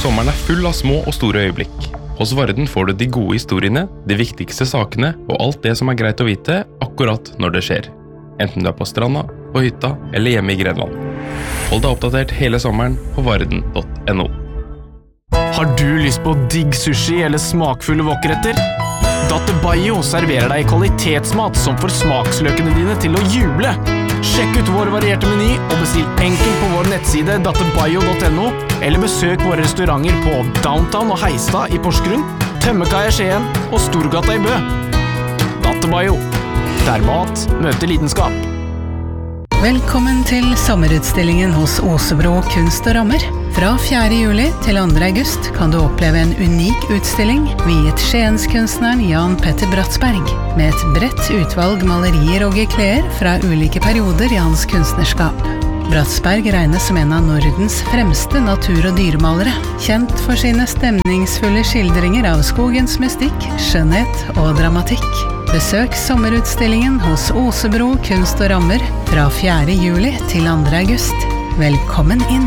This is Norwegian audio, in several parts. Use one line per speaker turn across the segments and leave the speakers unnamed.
Sommeren full av små og store øyeblikk. Hos Varden får du de gode historiene, de viktigste sakene og alt det som greit å vite akkurat når det skjer. Enten du på stranda, på hytta eller hjemme i Grenland. Hold deg oppdatert hele sommeren på varden.no.
Har du lyst på digg sushi eller smakfulle wokretter? Date Bayo serverer deg kvalitetsmat som får smaksløkene dine til å juble. Sjekk ut vår varierte meny og bestill enkelt på vår nettside datebayo.no eller besøk våre restauranter på Downtown og Heistad i Porsgrunn, Tømmekaia i Skien og Storgata i Bø. Date Bayo, der mat møter lidenskap.
Velkommen til sommerutstillingen hos Osebro Kunst og Rammer. Fra 4. juli til 2. august kan du oppleve en unik utstilling viet Skienskunstneren Jan Petter Bratsberg, med et bredt utvalg malerier og geklær fra ulike perioder i hans kunstnerskap. Bratsberg regnes som en av Nordens fremste natur- og dyremalere, kjent for sine stemningsfulle skildringer av skogens mystikk, skjønnhet og dramatikk. Besøk sommerutstillingen hos Osebro Kunst og Rammer fra 4. juli til 2. august. Velkommen inn!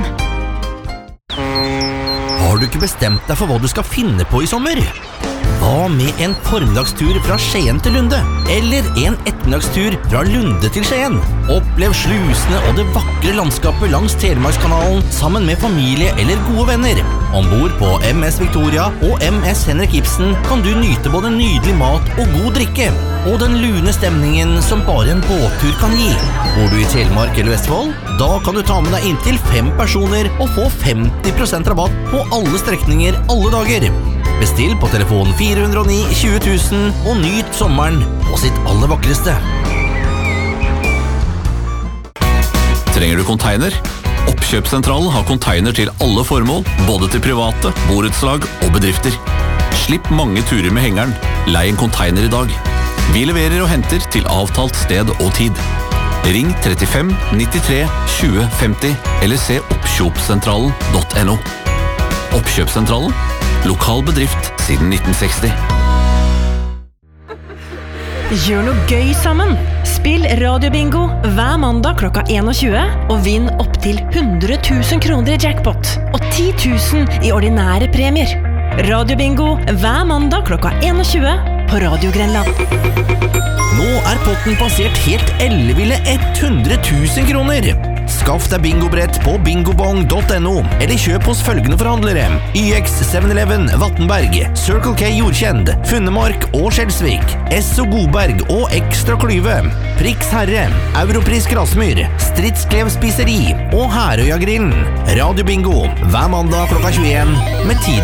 Har du ikke bestemt deg for hva du skal finne på i sommer? Hva med en formiddagstur fra Skien til Lunde? Eller en ettermiddagstur fra Lunde til Skien? Opplev slusene og det vakre landskapet langs Telemarkskanalen sammen med familie eller gode venner. Ombord på MS Victoria og MS Henrik Ibsen kan du nyte både nydelig mat og god drikke, og den lune stemningen som bare en båttur kan gi. Bor du i Telemark eller Vestfold? Da kan du ta med deg inntil 5 personer og få 50% rabatt på alle strekninger alle dager. Bestill på telefon 409 20 000 og nyt sommeren på sitt aller vakreste.
Trenger du container? Oppkjøpssentralen har container til alle formål, både til private, borettslag og bedrifter. Slipp mange turer med hengeren. Lei en container i dag. Vi leverer og henter til avtalt sted og tid. Ring 35 93 20 50 eller se oppkjøpssentralen.no. Oppkjøpssentralen, lokal bedrift siden 1960.
Gjør noe gøy sammen. Spill radiobingo hver mandag klokka 21 og vinn opp til 100 000 kroner i jackpot og 10 000 i ordinære premier. Radiobingo hver mandag klokka 21 på Radio Grenland.
Nå potten passert helt elleville 100 000 kroner. Skaff deg bingobrett på bingobong.no eller kjøp hos følgende forhandlere: YX 7-Eleven, Vattenberg, Circle K Jordkjend, Funnemark og Skjelsvik, Esso Godberg og Ekstra Klyve, Prix Herre, Europris Grasmyr, Stridsklev Spiseri og Herøya Grillen. Radio Bingo hver mandag klokka 21 med tid